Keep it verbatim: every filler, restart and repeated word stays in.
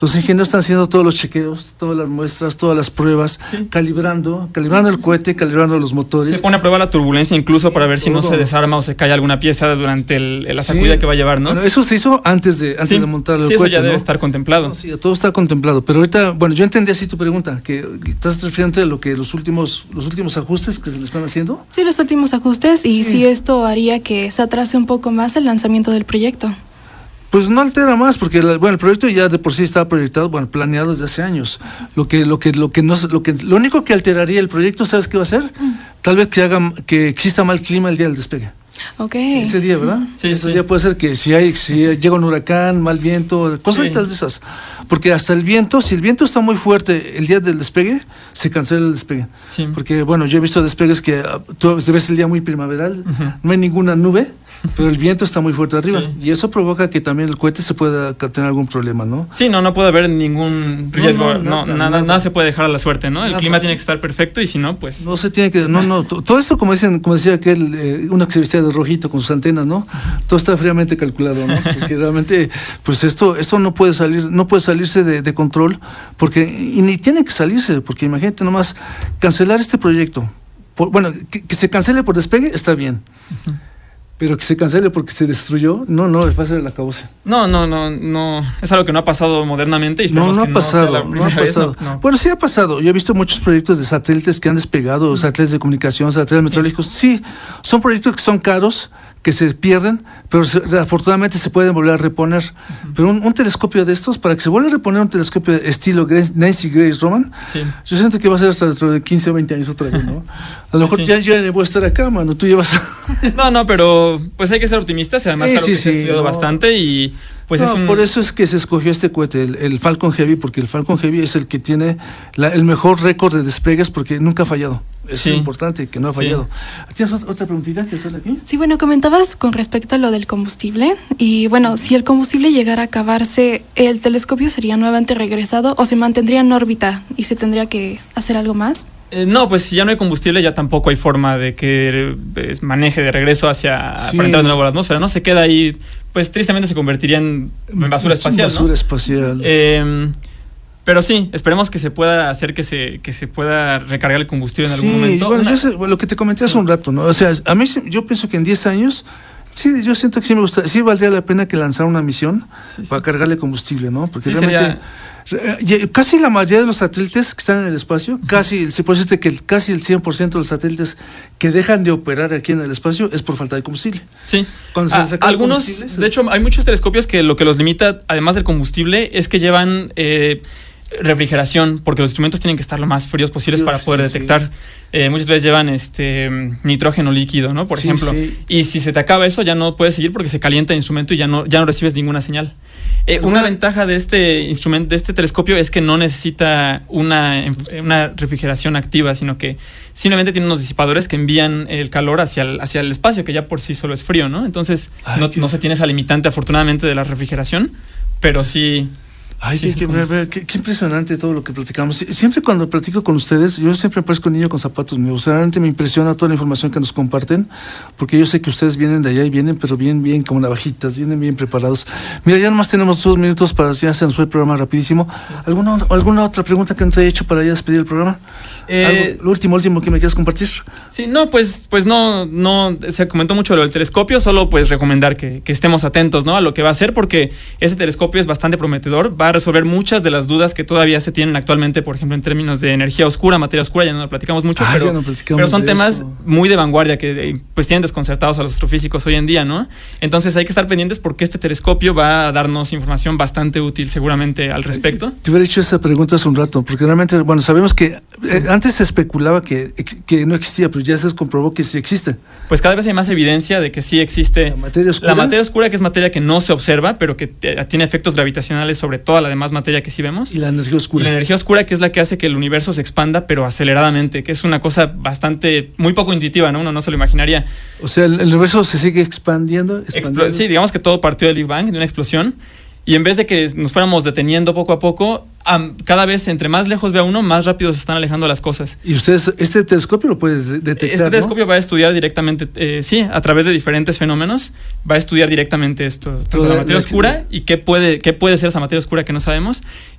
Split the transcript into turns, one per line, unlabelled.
Los ingenieros están haciendo todos los chequeos, todas las muestras, todas las pruebas, sí. calibrando, calibrando el cohete, calibrando los motores.
Se pone a prueba la turbulencia incluso sí, para ver si todo. no se desarma o se cae alguna pieza durante el, la sacudida sí. que va a llevar, ¿no?
Bueno, eso se hizo antes de antes sí. de montar el
sí,
cohete,
eso ya
¿no?
debe estar contemplado.
No, sí, todo está contemplado, pero ahorita, bueno, yo entendí así tu pregunta, que estás refiriendo a lo que los últimos los últimos ajustes que se le están haciendo.
Sí, los últimos ajustes y sí, sí esto haría que se atrase un poco más el lanzamiento del proyecto.
Pues no altera más, porque la, bueno, el proyecto ya de por sí estaba proyectado, bueno, planeado desde hace años. Lo que, lo que, lo que no, lo que, lo único que alteraría el proyecto, ¿sabes qué va a ser? Mm. Tal vez que haga, que exista mal clima el día del despegue.
Okay.
Ese día, ¿verdad?
Sí,
Ese
sí.
día puede ser que si hay, si llega un huracán, mal viento, cositas sí. de esas. Porque hasta el viento, si el viento está muy fuerte el día del despegue, se cancela el despegue. Sí. Porque, bueno, yo he visto despegues que tú ves el día muy primaveral, uh-huh. no hay ninguna nube, pero el viento está muy fuerte arriba. Sí. Y eso provoca que también el cohete se pueda tener algún problema, ¿no?
Sí, no, no puede haber ningún riesgo. No, no, no, nada, nada, nada, nada se puede dejar a la suerte, ¿no? El nada. clima tiene que estar perfecto y si no, pues.
No se tiene que. No, no. Todo esto, como dicen, como decía aquel, eh, uno que se vestía de rojito con sus antenas, ¿no? Todo está fríamente calculado, ¿no? Porque realmente, pues esto, esto no puede salir, no puede salirse de, de control, porque, y ni tiene que salirse, porque imagínate nomás, cancelar este proyecto. Por, bueno, que, que se cancele por despegue, está bien. Uh-huh. Pero que se cancele porque se destruyó, no, no, es fácil el acabose.
No, no, no, no, es algo que no ha pasado modernamente y
no, no
que
ha pasado,
no,
no ha pasado.
Vez, no, no.
Bueno, sí ha pasado. Yo he visto muchos proyectos de satélites que han despegado, mm. satélites de comunicación, satélites meteorológicos. Sí, son proyectos que son caros, que se pierden, pero se, afortunadamente se pueden volver a reponer. Uh-huh. Pero un, un telescopio de estos, para que se vuelva a reponer un telescopio de estilo Grace, Nancy Grace Roman, sí. yo siento que va a ser hasta dentro de quince o veinte años otra vez, ¿no? A lo mejor sí, sí. ya, ya voy a estar acá, mano, tú llevas...
no, no, pero pues hay que ser optimistas y además sí, es algo sí, que sí, se ha estudiado no. bastante y... Pues
no,
es un...
por eso es que se escogió este cohete, el, el Falcon Heavy, porque el Falcon Heavy es el que tiene la, el mejor récord de despegues porque nunca ha fallado. Es sí. importante que no ha fallado. Sí. ¿Tienes otra preguntita que hacerle aquí?
Sí, bueno, comentabas con respecto a lo del combustible y bueno, si el combustible llegara a acabarse, ¿el telescopio sería nuevamente regresado o se mantendría en órbita y se tendría que hacer algo más?
Eh, no, pues si ya no hay combustible ya tampoco hay forma de que eh, maneje de regreso hacia sí. para entrar de nuevo a la atmósfera, ¿no? Se queda ahí, pues tristemente se convertiría en, en basura espacial,
basura
¿no?
espacial.
Eh, pero sí, esperemos que se pueda hacer que se que se pueda recargar el combustible en
sí,
algún momento.
Bueno,
Una...
yo sé, bueno, lo que te comenté hace sí. un rato, ¿no? O sea, a mí yo pienso que en diez años sí, yo siento que sí me gusta, sí valdría la pena que lanzara una misión sí, sí. para cargarle combustible, ¿no? Porque sí, realmente sería... casi la mayoría de los satélites que están en el espacio, uh-huh. casi, se puede decir que el, casi el cien por ciento de los satélites que dejan de operar aquí en el espacio es por falta de combustible.
Sí.
Cuando
ah,
se saca
algunos, de hecho, hay muchos telescopios que lo que los limita, además del combustible, es que llevan eh, refrigeración, porque los instrumentos tienen que estar lo más fríos posibles Dios, para poder sí, detectar. Sí. Eh, muchas veces llevan este nitrógeno líquido, ¿no? Por sí, ejemplo. Sí. Y si se te acaba eso, ya no puedes seguir porque se calienta el instrumento y ya no, ya no recibes ninguna señal. Eh, una ventaja de este instrumento, de este telescopio, es que no necesita una, una refrigeración activa, sino que simplemente tiene unos disipadores que envían el calor hacia el, hacia el espacio, que ya por sí solo es frío, ¿no? Entonces, Ay, no, qué... no se tiene esa limitante, afortunadamente, de la refrigeración, pero sí...
Ay,
sí,
qué, qué, qué, qué impresionante todo lo que platicamos. Siempre cuando platico con ustedes, yo siempre parezco un niño con zapatos nuevos. Realmente me impresiona toda la información que nos comparten, porque yo sé que ustedes vienen de allá y vienen, pero bien, bien como navajitas, vienen bien preparados. Mira, ya nomás tenemos dos minutos para ya se nos fue el programa rapidísimo. ¿Alguna, alguna otra pregunta que no te he hecho para ya despedir el programa? Eh, ¿Algo, lo último, último que me quieras compartir?
Sí, no, pues, pues no, no se comentó mucho lo del telescopio, solo pues recomendar que, que estemos atentos, ¿no? A lo que va a hacer, porque ese telescopio es bastante prometedor, va a resolver muchas de las dudas que todavía se tienen actualmente, por ejemplo, en términos de energía oscura, materia oscura, ya no lo platicamos mucho, ah, pero, no pero son temas eso. muy de vanguardia que pues tienen desconcertados a los astrofísicos hoy en día, ¿no? Entonces hay que estar pendientes porque este telescopio va a darnos información bastante útil seguramente al respecto.
Te hubiera hecho esa pregunta hace un rato, porque realmente, bueno, sabemos que sí. eh, antes se especulaba que, que no existía, pero ya se comprobó que sí existe.
Pues cada vez hay más evidencia de que sí existe
la materia oscura,
la materia oscura que es materia que no se observa, pero que tiene efectos gravitacionales sobre toda la demás materia que sí vemos.
Y la energía oscura.
Y la energía oscura, que es la que hace que el universo se expanda, pero aceleradamente, que es una cosa bastante, muy poco intuitiva, ¿no? Uno no se lo imaginaría.
O sea, el, el universo se sigue expandiendo. expandiendo.
Explo- sí, digamos que todo partió del Big Bang, de una explosión. Y en vez de que nos fuéramos deteniendo poco a poco, um, cada vez entre más lejos vea uno, más rápido se están alejando las cosas.
¿Y ustedes, este telescopio lo puede detectar?
Este
¿no?
telescopio va a estudiar directamente, eh, sí, a través de diferentes fenómenos, va a estudiar directamente esto, tanto la materia oscura y qué puede, qué puede ser esa materia oscura que no sabemos,